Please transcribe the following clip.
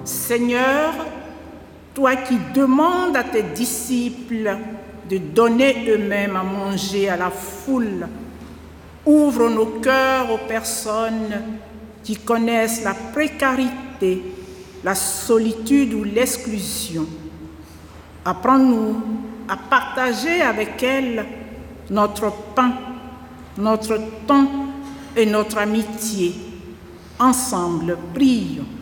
Seigneur, toi qui demandes à tes disciples de donner eux-mêmes à manger à la foule, ouvre nos cœurs aux personnes qui connaissent la précarité, la solitude ou l'exclusion. Apprends-nous à partager avec elles notre pain, notre temps et notre amitié. Ensemble, prions.